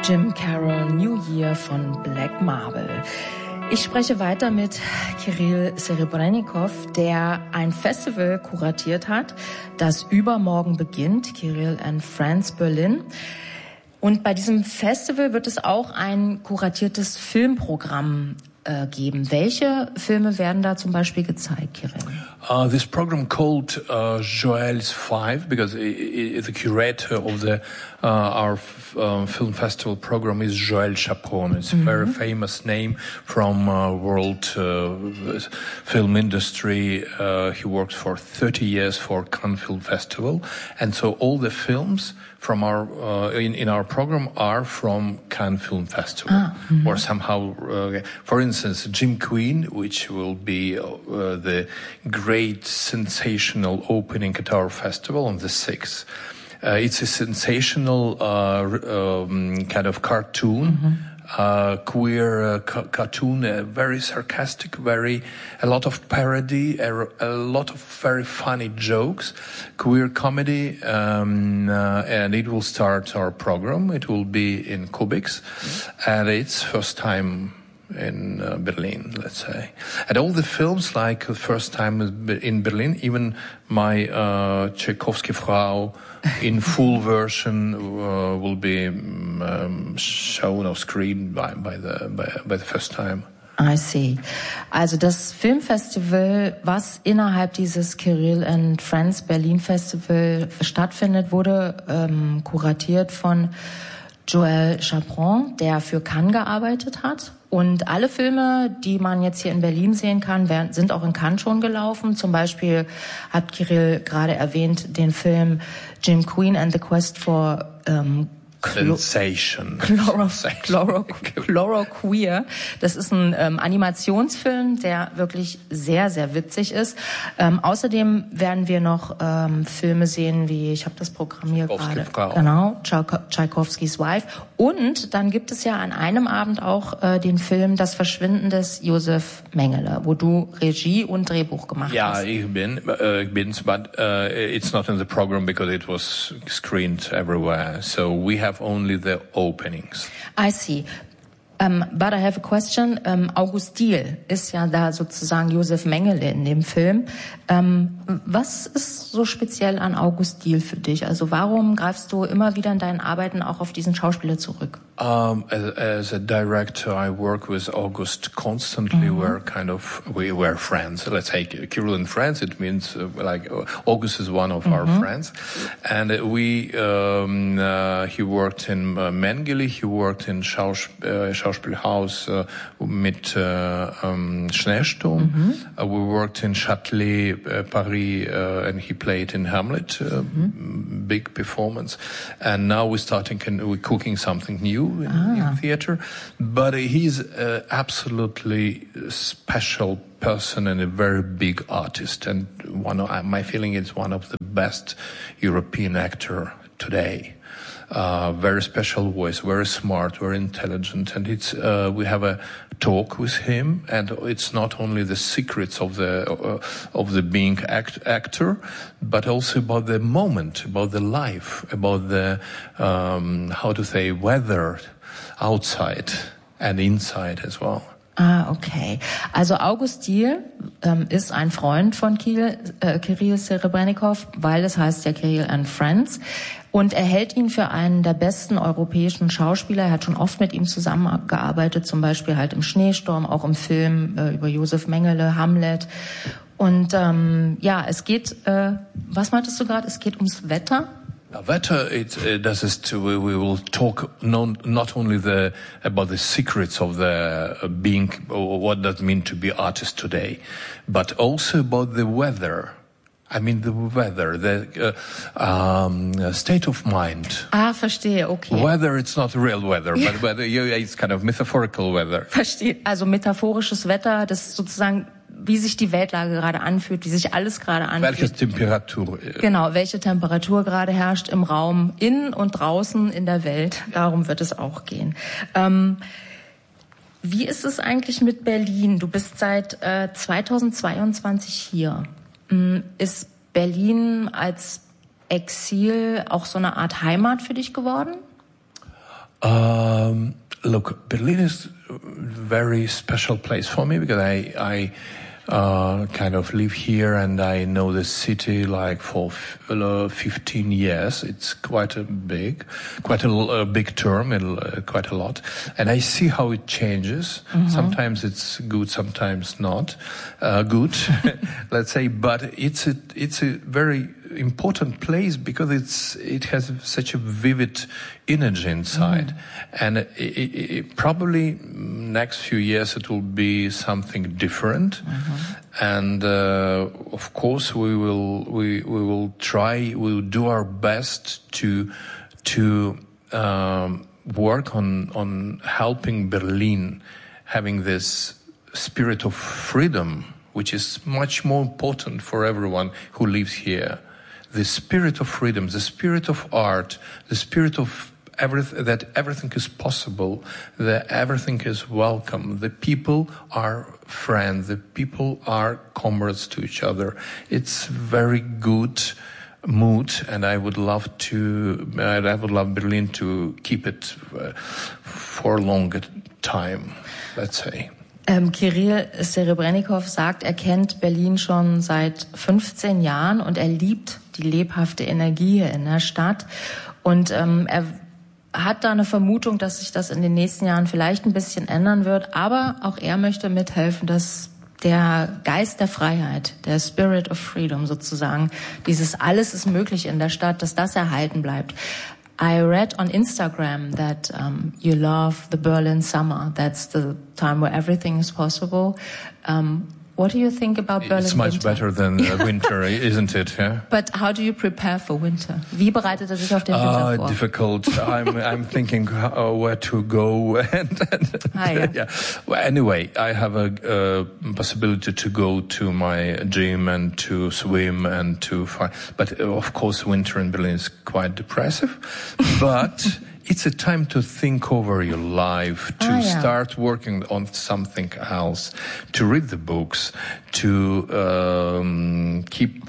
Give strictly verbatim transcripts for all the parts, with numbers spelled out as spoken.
Jim Carroll, New Year von Black Marble. Ich spreche weiter mit Kirill Serebrennikov, der ein Festival kuratiert hat, das übermorgen beginnt, Kirill and Friends Berlin. Und bei diesem Festival wird es auch ein kuratiertes Filmprogramm äh, geben. Welche Filme werden da zum Beispiel gezeigt, Kirill? Uh, this program called uh, Joel's Five, because it, it, the curator of the uh, our f- uh, film festival program is Joël Chaperon. It's mm-hmm. a very famous name from uh, world uh, film industry. Uh, he worked for thirty years for Cannes Film Festival, and so all the films from our uh, in, in our program are from Cannes Film Festival, ah, mm-hmm. or somehow, uh, for instance, Jim Queen, which will be uh, the great sensational opening at our festival on the sixth. Uh, it's a sensational uh, um, kind of cartoon. Mm-hmm. Uh, queer uh, ca- cartoon, uh, very sarcastic, very, a lot of parody, a, a lot of very funny jokes, queer comedy, um, uh, and it will start our program. It will be in Kubix, mm-hmm. and it's first time in uh, Berlin, let's say. And all the films, like the first time in Berlin, even my uh, Tchaikovsky Frau in full version uh, will be um, shown or screened by, by the by, by the first time. I see. Also das Filmfestival, was innerhalb dieses Kirill and Friends Berlin Festival stattfindet, wurde ähm, kuratiert von Joël Chaperon, der für Cannes gearbeitet hat. Und alle Filme, die man jetzt hier in Berlin sehen kann, werden, sind auch in Cannes schon gelaufen. Zum Beispiel hat Kirill gerade erwähnt den Film Jim Queen and the Quest for ähm, Sensation. Chloro, Chloro, Chloro Queer. Das ist ein ähm, Animationsfilm, der wirklich sehr, sehr witzig ist. Ähm, außerdem werden wir noch ähm, Filme sehen, wie, ich habe das Programm hier gerade. Genau, Tchaikovskys Wife. Und dann gibt es ja an einem Abend auch äh, den Film Das Verschwinden des Josef Mengele, wo du Regie und Drehbuch gemacht ja, hast. Ja, ich bin, uh, ich bin's, but uh, it's not in the program because it was screened everywhere. So we have only the openings. I see. Um, but I have a question. Um, August Diehl ist ja da sozusagen Josef Mengele in dem Film. Um, was ist so speziell an August Diehl für dich? Also warum greifst du immer wieder in deinen Arbeiten auch auf diesen Schauspieler zurück? Um, as, as a director, I work with August constantly. Mm-hmm. We're kind of, we were friends. Let's say Kirill and friends. It means uh, like uh, August is one of mm-hmm. our friends. And uh, we, um, uh, he worked in uh, Mengele, he worked in Schaus- uh, Schauspielhaus uh, mit uh, um, Schneesturm. Mm-hmm. Uh, we worked in Châtelet, uh, Paris, uh, and he played in Hamlet, uh, mm-hmm. big performance. And now we're starting, we're cooking something new in, ah. in theater. But he's an absolutely special person and a very big artist. And one of, my feeling is one of the best European actor today. Uh, very special voice, very smart, very intelligent, and it's uh, we have a talk with him, and it's not only the secrets of the uh, of the being act, actor, but also about the moment, about the life, about the um, how to say weather outside and inside as well. Ah, okay. Also August Diehl ähm, ist ein Freund von Kirill, äh, Kirill Serebrennikov, weil es heißt ja Kirill and Friends. Und er hält ihn für einen der besten europäischen Schauspieler. Er hat schon oft mit ihm zusammengearbeitet, zum Beispiel halt im Schneesturm, auch im Film äh, über Josef Mengele, Hamlet. Und ähm, ja, es geht, äh, was meintest du gerade? Es geht ums Wetter? Wetter, it, uh, das ist, we, we will talk not, not only the, about the secrets of the uh, being, or what does it mean to be artist today, but also about the weather. I mean the weather, the uh, um, state of mind. Ah, verstehe, okay. Weather, it's not real weather, ja. but weather, it's kind of metaphorical weather. Verstehe, also metaphorisches Wetter, das ist sozusagen, wie sich die Weltlage gerade anfühlt, wie sich alles gerade anfühlt. Welche Temperatur. Genau, welche Temperatur gerade herrscht im Raum, innen und draußen in der Welt. Darum wird es auch gehen. Ähm, wie ist es eigentlich mit Berlin? Du bist seit äh, zweitausendzweiundzwanzig hier. Ist Berlin als Exil auch so eine Art Heimat für dich geworden? Uh, Um, look, Berlin is a very special place for me because I, I uh, kind of live here and I know the city like for uh, fifteen years. It's quite a big, quite a, a big term, and uh, quite a lot. And I see how it changes. Mm-hmm. Sometimes it's good, sometimes not uh, good, let's say. But it's a, it's a very important place because it's it has such a vivid energy inside, mm. and it, it, it probably next few years it will be something different, mm-hmm. and uh, of course we will we we will try we will do our best to to um, work on on helping Berlin having this spirit of freedom, which is much more important for everyone who lives here. The spirit of freedom, the spirit of art, the spirit of everything, that everything is possible, that everything is welcome. The people are friends, the people are comrades to each other. It's very good mood, and I would love to, I would love Berlin to keep it for a longer time, let's say. Ähm, Kirill Serebrennikov sagt, er kennt Berlin schon seit fünfzehn Jahren und er liebt die lebhafte Energie hier in der Stadt. Und ähm, er hat da eine Vermutung, dass sich das in den nächsten Jahren vielleicht ein bisschen ändern wird. Aber auch er möchte mithelfen, dass der Geist der Freiheit, der Spirit of Freedom sozusagen, dieses alles ist möglich in der Stadt, dass das erhalten bleibt. I read on Instagram that um, you love the Berlin summer. That's the time where everything is possible. Um, what do you think about Berlin It's much winter? better than uh, winter, isn't it? Yeah? But how do you prepare for winter? Wie bereitet er sich auf den Winter uh, vor? Difficult. I'm, I'm thinking uh, where to go. and, and ah, yeah. yeah. Well, anyway, I have a uh, possibility to go to my gym and to swim and to find. But uh, of course, winter in Berlin is quite depressive. But it's a time to think over your life, to ah, yeah. start working on something else, to read the books, to um, keep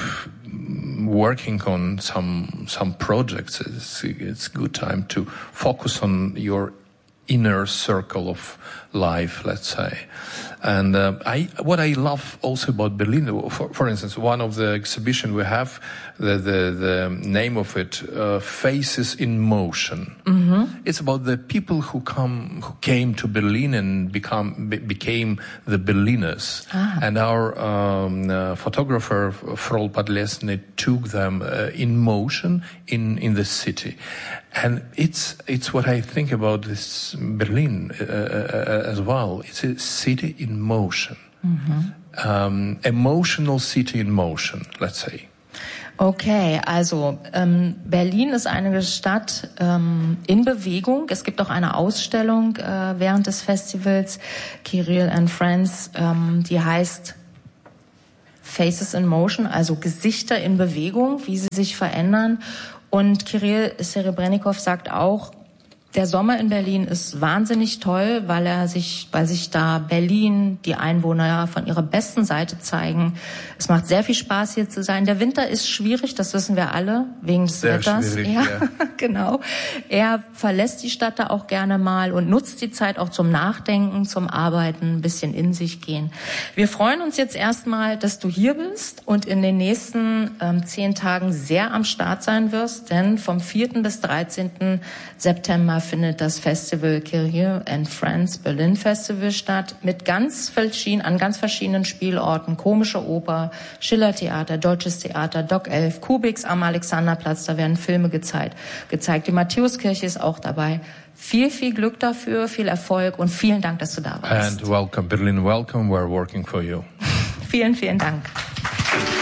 working on some some projects. It's, it's a good time to focus on your inner circle of life, let's say. And uh, I, what I love also about Berlin, for, for instance, one of the exhibition we have, the the, the name of it, uh, Faces in Motion. Mm-hmm. It's about the people who come, who came to Berlin and become be, became the Berliners. Ah. And our um, uh, photographer Frol Podlesny took them uh, in motion in in the city. And it's it's what I think about this Berlin uh, uh, as well. It's a city in motion, mm-hmm. um, emotional city in motion, let's say. Okay, also ähm, Berlin ist eine Stadt ähm, in Bewegung. Es gibt auch eine Ausstellung äh, während des Festivals, Kirill and Friends, ähm, die heißt Faces in Motion, also Gesichter in Bewegung, wie sie sich verändern. Und Kirill Serebrennikov sagt auch, der Sommer in Berlin ist wahnsinnig toll, weil er sich, weil sich da Berlin, die Einwohner von ihrer besten Seite zeigen. Es macht sehr viel Spaß, hier zu sein. Der Winter ist schwierig, das wissen wir alle, wegen des sehr Wetters. Schwierig, ja, ja. Genau. Er verlässt die Stadt da auch gerne mal und nutzt die Zeit auch zum Nachdenken, zum Arbeiten, ein bisschen in sich gehen. Wir freuen uns jetzt erstmal, dass du hier bist und in den nächsten ähm, zehn Tagen sehr am Start sein wirst, denn vom vierten bis dreizehnten September findet das Festival Kirill and Friends Berlin Festival statt, mit ganz verschiedenen, an ganz verschiedenen Spielorten, Komische Oper, Schillertheater, Deutsches Theater, Doc elf, Kubix am Alexanderplatz, da werden Filme gezeigt. gezeigt. Die Matthäuskirche ist auch dabei. Viel, viel Glück dafür, viel Erfolg und vielen Dank, dass du da warst. And welcome, Berlin, welcome, we're working for you. Vielen, vielen Dank.